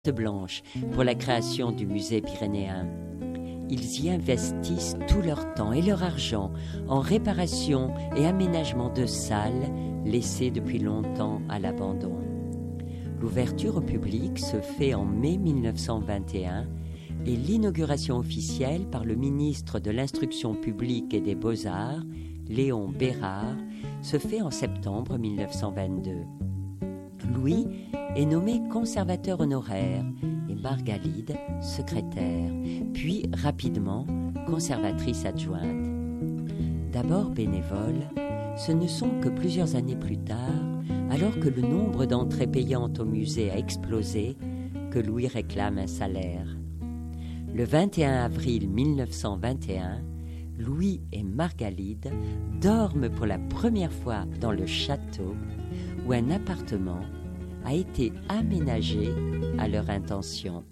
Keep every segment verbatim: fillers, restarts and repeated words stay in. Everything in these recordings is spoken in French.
blanche pour la création du musée pyrénéen. Ils y investissent tout leur temps et leur argent en réparation et aménagement de salles laissées depuis longtemps à l'abandon. L'ouverture au public se fait en mai mille neuf cent vingt et un et l'inauguration officielle par le ministre de l'Instruction publique et des Beaux-Arts, Léon Bérard, se fait en septembre mille neuf cent vingt-deux. Louis est nommé conservateur honoraire et Margalide secrétaire, puis rapidement conservatrice adjointe. D'abord bénévole, ce ne sont que plusieurs années plus tard, alors que le nombre d'entrées payantes au musée a explosé, que Louis réclame un salaire. Le vingt et un avril mille neuf cent vingt et un, Louis et Margalide dorment pour la première fois dans le château où un appartement a été aménagé à leur intention.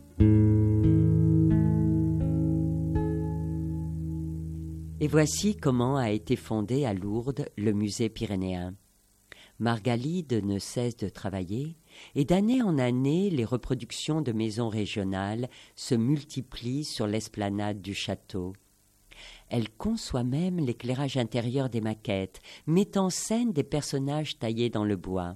Et voici comment a été fondé à Lourdes le musée pyrénéen. Margalide ne cesse de travailler et d'année en année, les reproductions de maisons régionales se multiplient sur l'esplanade du château. Elle conçoit même l'éclairage intérieur des maquettes, met en scène des personnages taillés dans le bois.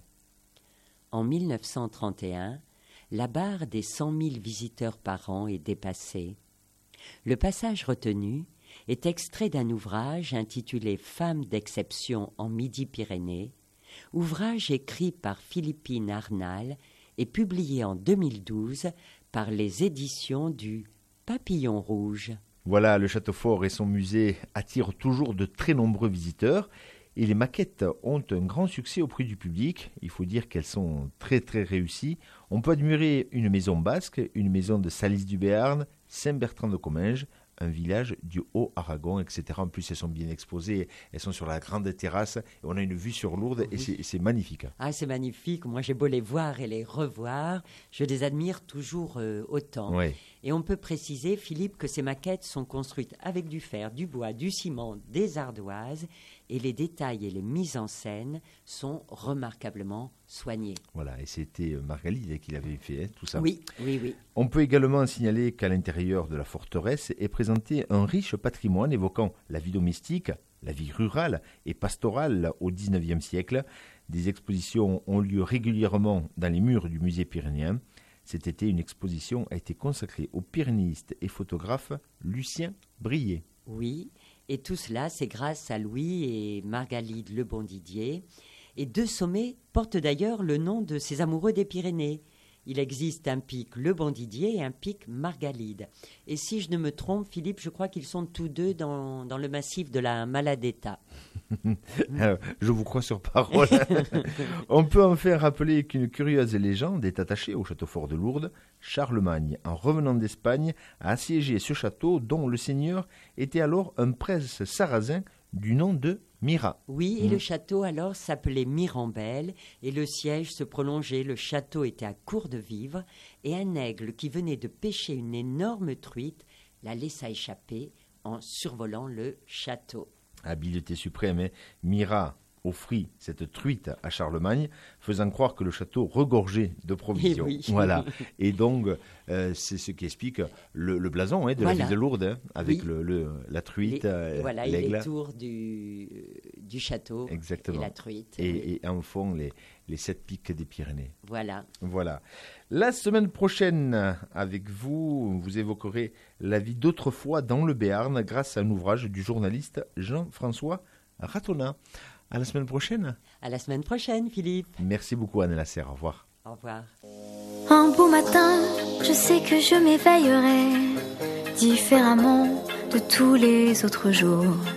En mille neuf cent trente et un, la barre des cent mille visiteurs par an est dépassée. Le passage retenu est extrait d'un ouvrage intitulé « Femmes d'exception en Midi-Pyrénées », ouvrage écrit par Philippine Arnal et publié en deux mille douze par les éditions du Papillon Rouge. Voilà, le château fort et son musée attirent toujours de très nombreux visiteurs et les maquettes ont un grand succès auprès du public. Il faut dire qu'elles sont très très réussies. On peut admirer une maison basque, une maison de Salis du Béarn, Saint-Bertrand de Comminges, un village du Haut-Aragon, et cetera. En plus, elles sont bien exposées, elles sont sur la grande terrasse, et on a une vue sur Lourdes, et c'est, c'est magnifique. Ah, c'est magnifique. Moi, j'ai beau les voir et les revoir, je les admire toujours euh, autant. Ouais. Et on peut préciser, Philippe, que ces maquettes sont construites avec du fer, du bois, du ciment, des ardoises, et les détails et les mises en scène sont remarquablement soignés. Voilà, et c'était Margalide qui l'avait fait, hein, tout ça. Oui, oui, oui. On peut également signaler qu'à l'intérieur de la forteresse est présenté un riche patrimoine évoquant la vie domestique, la vie rurale et pastorale au dix-neuvième siècle. Des expositions ont lieu régulièrement dans les murs du musée pyrénéen. Cet été, une exposition a été consacrée au pyrénéiste et photographe Lucien Brillet. Oui, et tout cela, c'est grâce à Louis et Margalide Lebondidier. Et deux sommets portent d'ailleurs le nom de ces amoureux des Pyrénées. Il existe un pic Lebondidier et un pic Margalide. Et si je ne me trompe, Philippe, je crois qu'ils sont tous deux dans, dans le massif de la Maladeta. Alors, je vous crois sur parole. On peut enfin rappeler qu'une curieuse légende est attachée au château fort de Lourdes. Charlemagne, en revenant d'Espagne, a assiégé ce château dont le seigneur était alors un prince sarrasin du nom de Mira. Oui, et mmh. le château alors s'appelait Mirambel, et le siège se prolongeait, le château était à court de vivres, et un aigle qui venait de pêcher une énorme truite la laissa échapper en survolant le château. Habileté suprême, hein. Mira offrit cette truite à Charlemagne, faisant croire que le château regorgeait de provisions. Et oui. Voilà. Et donc, euh, c'est ce qui explique le, le blason hein, de voilà. la ville de Lourdes, hein, avec oui. le, le, la truite, les, euh, voilà, l'aigle. Et les tours du, du château. Exactement. Et la truite. Et, oui. et en fond, les, les sept pics des Pyrénées. Voilà. Voilà. La semaine prochaine, avec vous, vous évoquerez la vie d'autrefois dans le Béarn grâce à un ouvrage du journaliste Jean-François Ratonna. À la semaine prochaine. À la semaine prochaine, Philippe. Merci beaucoup, Anne Lasserre. Au revoir. Au revoir. Un beau matin, je sais que je m'éveillerai différemment de tous les autres jours.